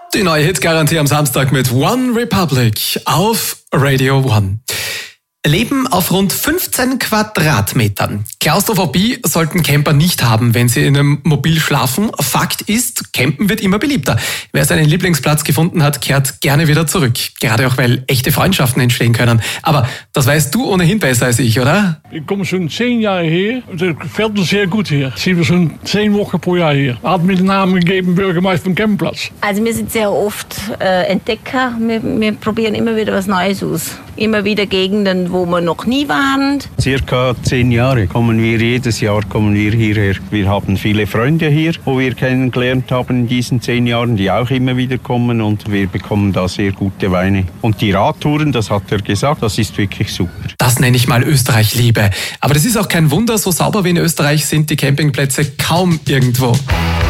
Die neue Hitgarantie am Samstag mit One Republic auf Radio One. Leben auf rund 15 Quadratmetern. Klaustrophobie sollten Camper nicht haben, wenn sie in einem Mobil schlafen. Fakt ist, Campen wird immer beliebter. Wer seinen Lieblingsplatz gefunden hat, kehrt gerne wieder zurück. Gerade auch, weil echte Freundschaften entstehen können. Aber das weißt du ohnehin besser als ich, oder? Ich komme schon 10 Jahre her. Es gefällt mir sehr gut hier. Sind wir schon 10 Wochen pro Jahr hier. Hat mir den Namen gegeben, Bürgermeister vom Campingplatz. Also wir sind sehr oft Entdecker. Wir probieren immer wieder was Neues aus. Immer wieder Gegenden, wo wir noch nie waren. Circa 10 Jahre jedes Jahr kommen wir hierher. Wir haben viele Freunde hier, wo wir kennengelernt haben in diesen 10 Jahren, die auch immer wieder kommen, und wir bekommen da sehr gute Weine. Und die Radtouren, das hat er gesagt, das ist wirklich super. Das nenne ich mal Österreich-Liebe. Aber das ist auch kein Wunder, so sauber wie in Österreich sind die Campingplätze kaum irgendwo.